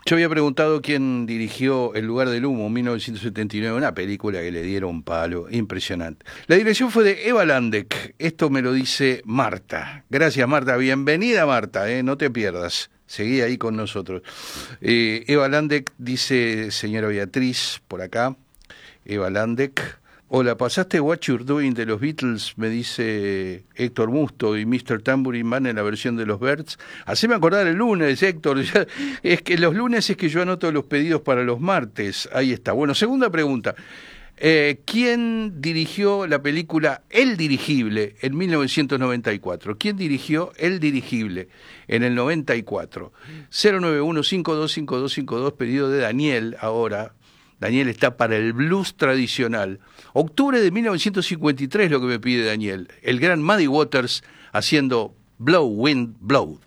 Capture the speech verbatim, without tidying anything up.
Yo había preguntado quién dirigió El lugar del humo, mil novecientos setenta y nueve, una película que le dieron palo, impresionante. La dirección fue de Eva Landek, esto me lo dice Marta. Gracias Marta, bienvenida Marta, eh, no te pierdas, seguí ahí con nosotros. Eh, Eva Landek dice, señora Beatriz, por acá, Eva Landek. Hola, ¿pasaste What You're Doing de los Beatles? Me dice Héctor Musto y mister Tambourine Man en la versión de los Birds. Haceme acordar el lunes, Héctor. Ya, es que los lunes es que yo anoto los pedidos para los martes. Ahí está. Bueno, segunda pregunta. Eh, ¿Quién dirigió la película El Dirigible en mil novecientos noventa y cuatro? ¿Quién dirigió El Dirigible en el noventa y cuatro? cero nueve uno cinco dos cinco dos cinco dos, pedido de Daniel ahora. Daniel está para el blues tradicional. Octubre de mil novecientos cincuenta y tres lo que me pide Daniel. El gran Muddy Waters haciendo Blow, Wind, Blow.